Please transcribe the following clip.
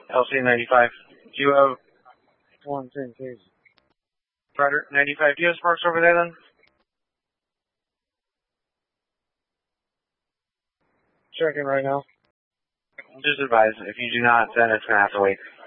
LC-95. Do you have 110 K. Ryder 95? Do you have sparks over there then? Checking right now. Just advise, if you do not, then it's going to have to wait.